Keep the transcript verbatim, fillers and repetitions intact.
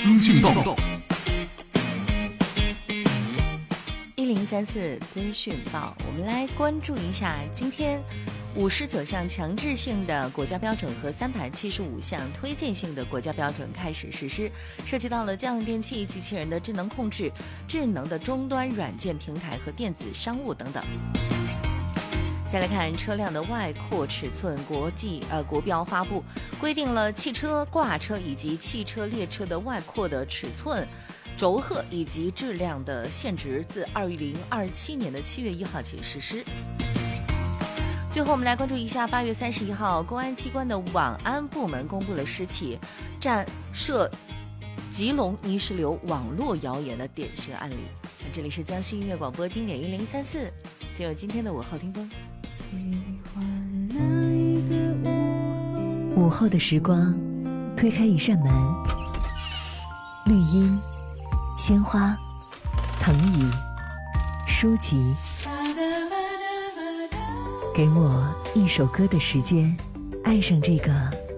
资讯报。 一零三四资讯报，我们来关注一下今天五十九项强制性的国家标准和三百七十五项推荐性的国家标准开始实施，涉及到了家用电器、机器人的智能控制、智能的终端软件平台和电子商务等等。再来看车辆的外扩尺寸，国际呃国标发布规定了汽车、挂车以及汽车列车的外扩的尺寸、轴荷以及质量的限值，自二零二七年的七月一号起实施。最后，我们来关注一下，八月三十一号，公安机关的网安部门公布了十起占涉吉隆泥石流网络谣言的典型案例。这里是江西音乐广播经典一零三四，进入今天的午后听风。 午后的时光，推开一扇门，绿荫、鲜花、藤椅、书籍，给我一首歌的时间，爱上这个